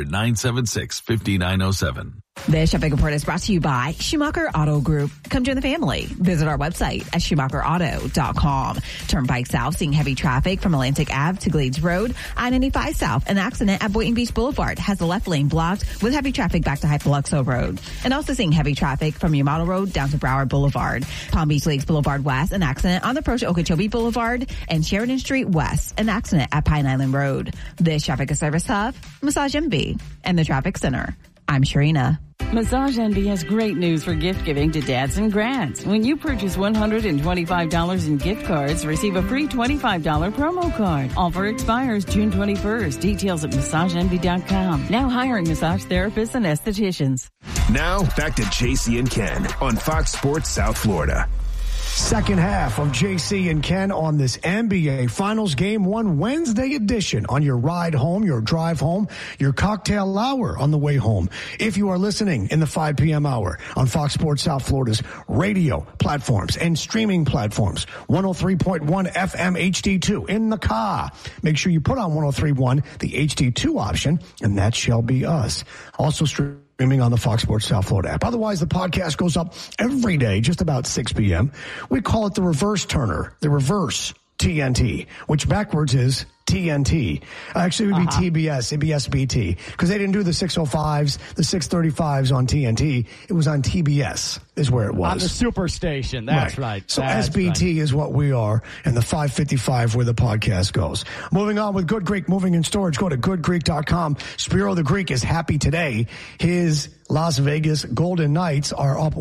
800-976-5907. This shopping report is brought to you by Schumacher Auto Group. Come join the family. Visit our website at SchumacherAuto.com. Turnpike South, seeing heavy traffic from Atlantic Ave to Glades Road. I-95 South, an accident at Boynton Beach Boulevard has the left lane blocked with heavy traffic back to Hypoluxo Road. And also seeing heavy traffic from Yamato Road down to Broward Boulevard. Palm Beach Lakes Boulevard West, an accident on the approach to Okeechobee Boulevard. And Sheridan Street West, an accident at Pine Island Road. This traffic is service hub, Massage Envy, and the Traffic Center. I'm Sharina. Massage Envy has great news for gift giving to dads and grands. When you purchase $125 in gift cards, receive a free $25 promo card. Offer expires June 21st. Details at massageenvy.com. Now hiring massage therapists and estheticians. Now back to JC and Ken on Fox Sports South Florida. Second half of JC and Ken on this NBA Finals Game 1 Wednesday edition on your ride home, your drive home, your cocktail hour on the way home. If you are listening in the 5 p.m. hour on Fox Sports South Florida's radio platforms and streaming platforms, 103.1 FM HD2 in the car. Make sure you put on 103.1, the HD2 option, and that shall be us. Also streaming on the Fox Sports South Florida app. Otherwise, the podcast goes up every day, just about 6 p.m. We call it the reverse turner, the reverse TNT, which backwards is TNT. Actually, it would be TBS, it'd be SBT, because they didn't do the 605s, the 635s on TNT. It was on TBS is where it was. On the Superstation, that's right. So that's SBT is what we are, and the 555 where the podcast goes. Moving on with Good Greek Moving and Storage. Go to goodgreek.com. Spiro the Greek is happy today. His Las Vegas Golden Knights are up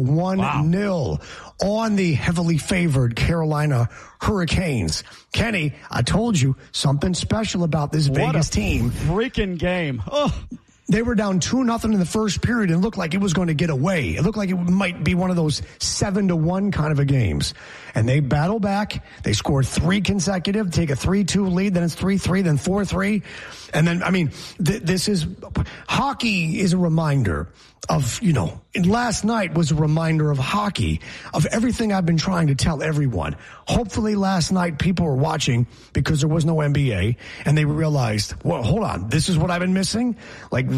1-0 on the heavily favored Carolina Hurricanes. Kenny, I told you something special about this Vegas team. Freaking game. They were down 2-0 in the first period and looked like it was going to get away. It looked like it might be one of those 7-1 kind of a games. And they battle back. They score 3 consecutive, take a 3-2 lead, then it's 3-3, then 4-3. And then, I mean, this is, hockey is a reminder of, last night was a reminder of hockey, of everything I've been trying to tell everyone. Hopefully last night people were watching because there was no NBA and they realized, well, hold on, this is what I've been missing? Like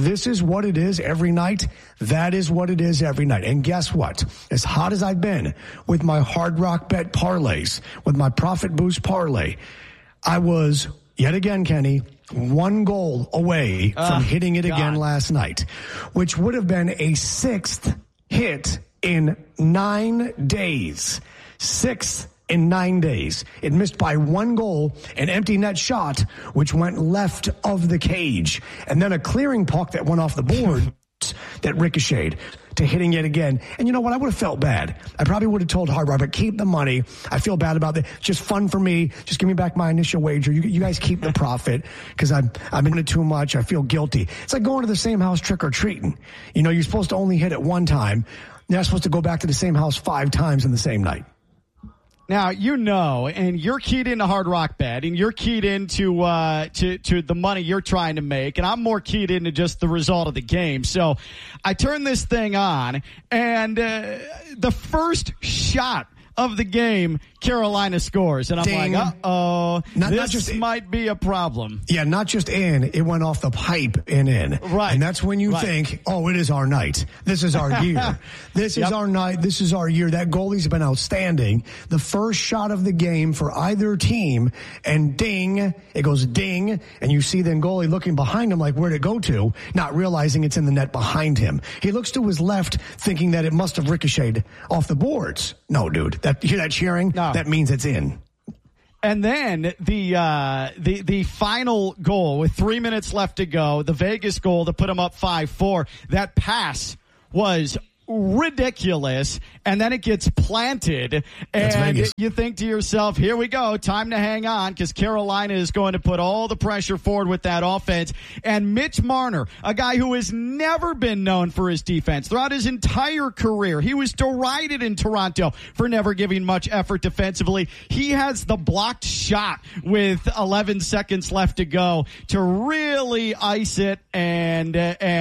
this is what it is every night, that is what it is every night. And guess what? As hot as I've been with my Hard Rock Bet parlays, with my Profit Boost parlay, I was, yet again, Kenny, 1 goal away from hitting it again last night, which would have been a 6th hit in 9 days. 6th in 9 days. It missed by 1 goal, an empty net shot, which went left of the cage, and then a clearing puck that went off the board that ricocheted to hitting it again. And you know what? I would have felt bad. I probably would have told Hard Rock, but keep the money. I feel bad about it. Just fun for me. Just give me back my initial wager. You guys keep the profit because I've been doing it too much. I feel guilty. It's like going to the same house trick-or-treating. You know, you're supposed to only hit it 1 time. You're not supposed to go back to the same house 5 times in the same night. Now, you know, and you're keyed into Hard Rock Bet, and you're keyed into to the money you're trying to make, and I'm more keyed into just the result of the game. So I turn this thing on, and the first shot of the game, Carolina scores. And I'm Ding. like, uh-oh, this might be a problem. Yeah, not just in, it went off the pipe and in. Right. And that's when you think, oh, it is our night. This is our year. This is our night. This is our year. That goalie's been outstanding. The first shot of the game for either team, and ding, it goes ding, and you see the goalie looking behind him like, where'd it go to? Not realizing it's in the net behind him. He looks to his left thinking that it must have ricocheted off the boards. No, dude. Hear that cheering? No. That means it's in. And then the final goal with 3 minutes left to go, the Vegas goal to put them up 5-4. That pass was ridiculous, and then it gets planted, and you think to yourself, here we go, time to hang on, because Carolina is going to put all the pressure forward with that offense. And Mitch Marner, a guy who has never been known for his defense throughout his entire career, he was derided in Toronto for never giving much effort defensively. He has the blocked shot with 11 seconds left to go to really ice it, and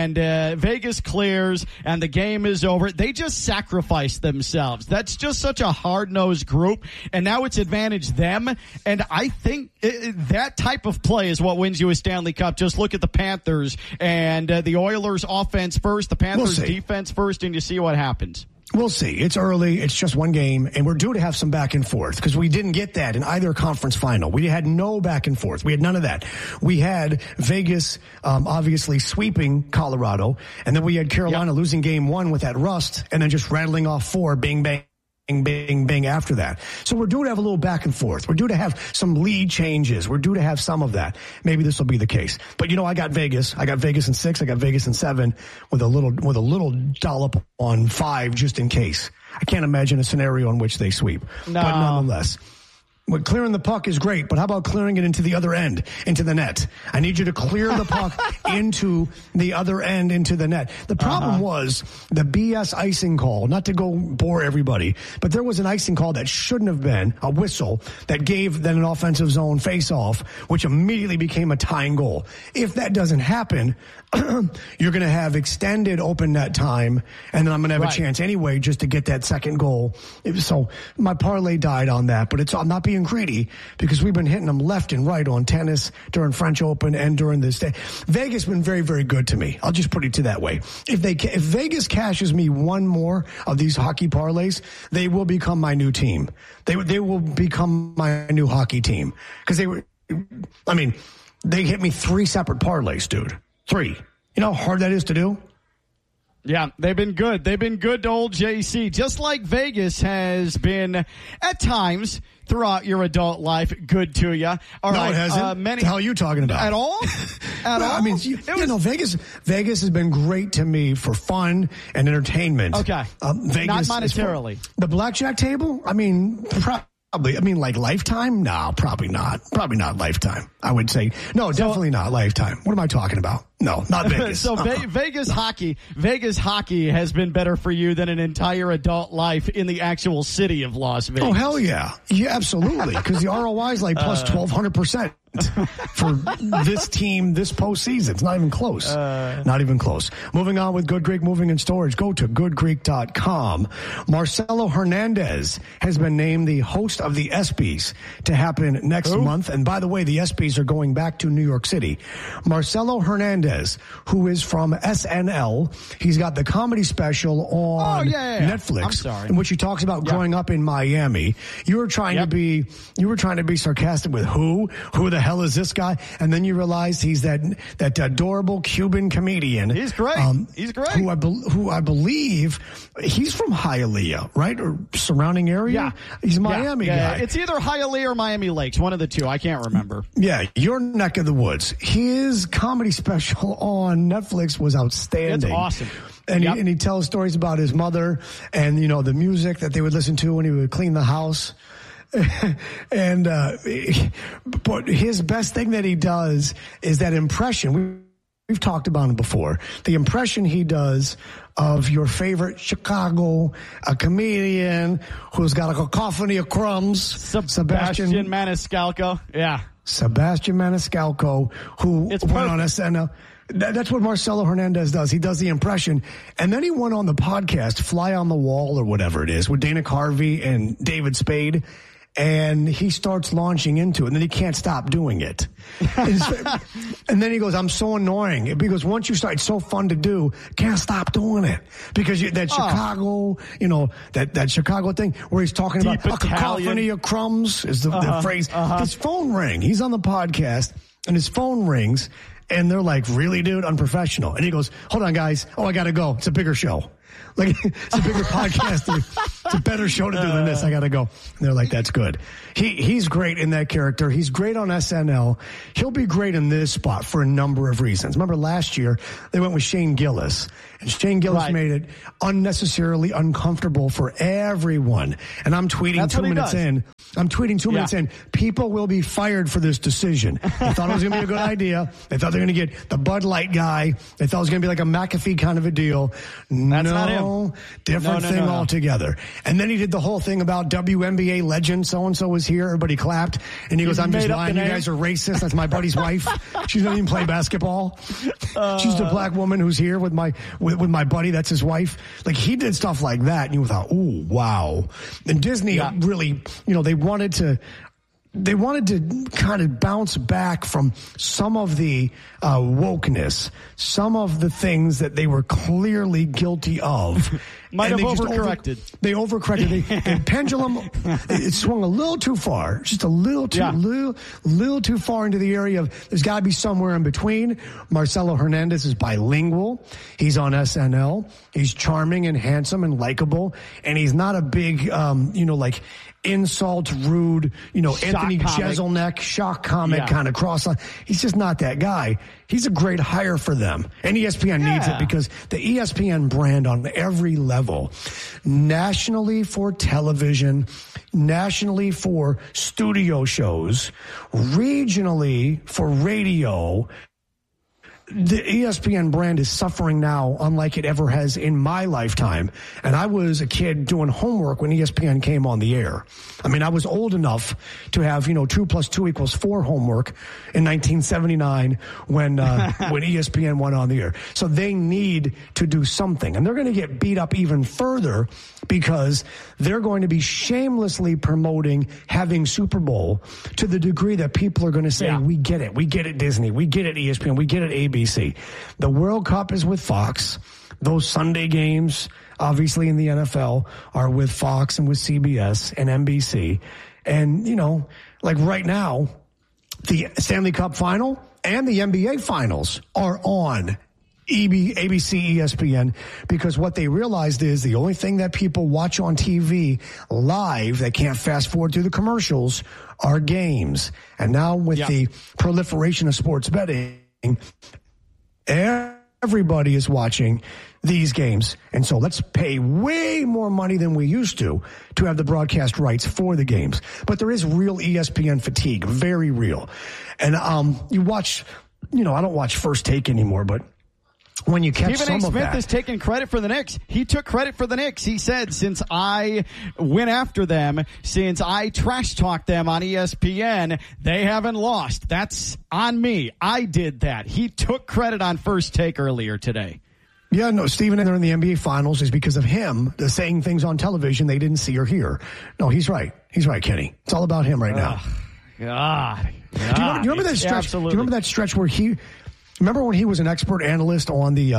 Vegas clears, and the game is over. They just sacrificed themselves. That's just such a hard-nosed group, and now it's advantage them. And I think that type of play is what wins you a Stanley Cup. Just look at the Panthers and the Oilers offense first, the Panthers defense first, and you see what happens. We'll see. It's early. It's just one game, and we're due to have some back and forth because we didn't get that in either conference final. We had no back and forth. We had none of that. We had Vegas obviously sweeping Colorado, and then we had Carolina losing game 1 with that rust, and then just rattling off 4, bing, bang. Bing, bing after that. So we're due to have a little back and forth. We're due to have some lead changes. We're due to have some of that. Maybe this will be the case. But you know, I got Vegas. I got Vegas in 6. I got Vegas in 7 with a little dollop on 5 just in case. I can't imagine a scenario in which they sweep. No. But nonetheless. Well, clearing the puck is great, but how about clearing it into the other end, into the net? I need you to clear the puck into the other end, into the net. The problem was the BS icing call, not to go bore everybody, but there was an icing call that shouldn't have been, a whistle, that gave then an offensive zone face-off, which immediately became a tying goal. If that doesn't happen, you're going to have extended open net time, and then I'm going to have a chance anyway just to get that second goal. So my parlay died on that, but I'm not being greedy because we've been hitting them left and right on tennis during French Open and during this day. Vegas been very, very good to me. I'll just put it to that way. If Vegas cashes me one more of these hockey parlays, they will become my new team. They will become my new hockey team because they hit me 3 separate parlays, dude. 3. You know how hard that is to do? Yeah, they've been good. They've been good to old JC, just like Vegas has been at times throughout your adult life good to you. All right, it hasn't. What the hell are you talking about? At all? At all? I mean, Vegas has been great to me for fun and entertainment. Okay. Vegas, not monetarily. The blackjack table? I mean, probably. I mean, like Lifetime? No, probably not. Probably not Lifetime. I would say no, definitely not Lifetime. What am I talking about? No, not Vegas. So Vegas hockey has been better for you than an entire adult life in the actual city of Las Vegas. Oh hell yeah, yeah, absolutely. Because the ROI is like plus 1,200%. for this team this postseason. It's not even close. Not even close. Moving on with Good Greek Moving and Storage. Go to goodgreek.com. Marcelo Hernandez has been named the host of the ESPYs to happen next month. And by the way, the ESPYs are going back to New York City. Marcelo Hernandez, who is from SNL, he's got the comedy special on Netflix, I'm sorry. in which he talks about growing up in Miami. You were trying to be sarcastic with who the hell is this guy? And then you realized he's that adorable Cuban comedian. He's great. He's great. Who I believe he's from Hialeah, right, or surrounding area. Yeah, he's a Miami guy. It's either Hialeah or Miami Lakes, one of the two. I can't remember. Yeah, your neck of the woods. His comedy special on Netflix was outstanding. It's awesome. And he tells stories about his mother and, you know, the music that they would listen to when he would clean the house. And but his best thing that he does is that impression. We've talked about him before. The impression he does of your favorite Chicago, a comedian who's got a cacophony of crumbs. Sebastian Maniscalco. Yeah. Sebastian Maniscalco, who went on SNL. That's what Marcelo Hernandez does. He does the impression. And then he went on the podcast, Fly on the Wall or whatever it is, with Dana Carvey and David Spade. And he starts launching into it, and then he can't stop doing it. And then he goes, I'm so annoying. Because once you start, it's so fun to do, can't stop doing it. Because Chicago, you know, that Chicago thing where he's talking Deep about a cacophony of crumbs is the phrase. His phone rang. He's on the podcast, and his phone rings, and they're like, really, dude? Unprofessional. And he goes, hold on, guys. Oh, I got to go. It's a bigger show. Like, it's a bigger podcast. It's a better show to do than this. I got to go. And they're like, that's good. He's great in that character. He's great on SNL. He'll be great in this spot for a number of reasons. Remember last year, they went with Shane Gillis. And Shane Gillis made it unnecessarily uncomfortable for everyone. And I'm tweeting 2 minutes in. I'm tweeting 2 minutes in. People will be fired for this decision. They thought it was going to be a good idea. They thought they were going to get the Bud Light guy. They thought it was going to be like a McAfee kind of a deal. That's not him. Different thing altogether. And then he did the whole thing about WNBA legend. So-and-so was here. Everybody clapped. And he goes, I'm just lying. You guys are racist. That's my buddy's wife. She doesn't even play basketball. She's the black woman who's here with my buddy. That's his wife. Like, he did stuff like that. And you thought, ooh, wow. And Disney really, you know, they wanted to kind of bounce back from some of the wokeness, some of the things that they were clearly guilty of. Might have overcorrected. They overcorrected. The pendulum, it swung a little too far, just a little too far into the area of there's got to be somewhere in between. Marcelo Hernandez is bilingual. He's on SNL. He's charming and handsome and likable, and he's not a big, like insult, rude, Anthony Jeselnik, shock comic kind of cross-line. He's just not that guy. He's a great hire for them. And ESPN needs it because the ESPN brand on every level, nationally for television, nationally for studio shows, regionally for radio, the ESPN brand is suffering now unlike it ever has in my lifetime. And I was a kid doing homework when ESPN came on the air. I mean, I was old enough to have, 2 + 2 = 4 homework in 1979 when ESPN went on the air. So they need to do something. And they're going to get beat up even further because they're going to be shamelessly promoting having Super Bowl to the degree that people are going to say, we get it. We get it, Disney. We get it, ESPN. We get it, ABC. The World Cup is with Fox. Those Sunday games, obviously in the NFL, are with Fox and with CBS and NBC. And, like right now, the Stanley Cup final and the NBA finals are on ABC, ESPN, because what they realized is the only thing that people watch on TV live, they can't fast forward through the commercials, are games. And now with the proliferation of sports betting, everybody is watching these games. And so let's pay way more money than we used to have the broadcast rights for the games. But there is real ESPN fatigue, very real. And you watch, I don't watch First Take anymore, but when you catch Stephen some A. of Smith that. is taking credit for the Knicks. He took credit for the Knicks. He said, since I went after them, since I trash talked them on ESPN, they haven't lost. That's on me. I did that. He took credit on First Take earlier today. Yeah, no, Stephen A. they're in the NBA Finals is because of him saying things on television they didn't see or hear. No, he's right. He's right, Kenny. It's all about him right now. God. Do you remember that stretch? Absolutely. Do you remember that stretch where remember when he was an expert analyst on the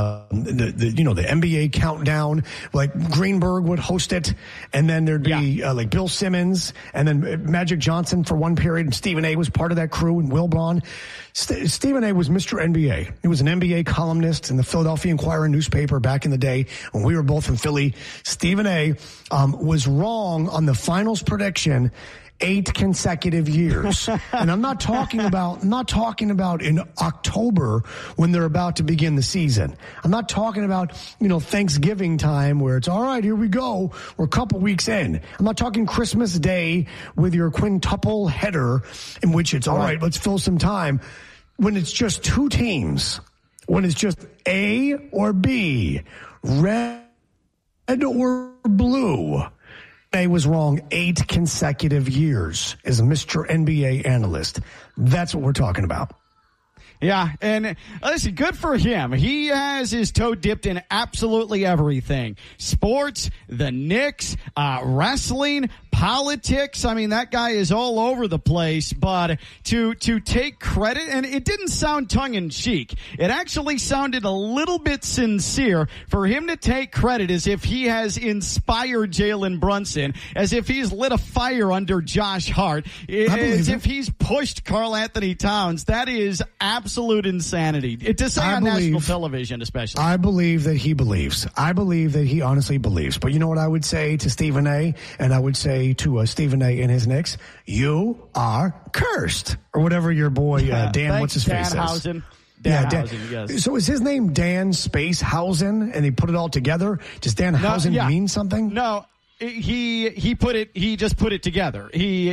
NBA countdown? Like Greenberg would host it, and then there'd be like Bill Simmons, and then Magic Johnson for one period, and Stephen A. was part of that crew, and Wilbon. Stephen A. was Mr. NBA. He was an NBA columnist in the Philadelphia Inquirer newspaper back in the day when we were both in Philly. Stephen A. Was wrong on the finals prediction 8 consecutive years. And I'm not talking about in October when they're about to begin the season. I'm not talking about, Thanksgiving time where it's all right, here we go. We're a couple weeks in. I'm not talking Christmas Day with your quintuple header in which it's all right, let's fill some time. When it's just two teams, when it's just A or B, red or blue, A was wrong 8 consecutive years as Mr. NBA analyst. That's what we're talking about. Yeah, and listen, good for him. He has his toe dipped in absolutely everything. Sports, the Knicks, wrestling, politics. I mean, that guy is all over the place, but to take credit, and it didn't sound tongue-in-cheek. It actually sounded a little bit sincere for him to take credit as if he has inspired Jalen Brunson, as if he's lit a fire under Josh Hart, as if he's pushed Karl Anthony Towns. That is absolute insanity. To say on national television, especially. I believe that he believes. I believe that he honestly believes. But you know what I would say to Stephen A., and I would say to Stephen A. and his Knicks, you are cursed. Or whatever your boy, Dan, what's his face Danhausen. Danhausen, yes. So is his name Dan Spacehausen, and he put it all together? Does Danhausen mean something? No. He just put it together.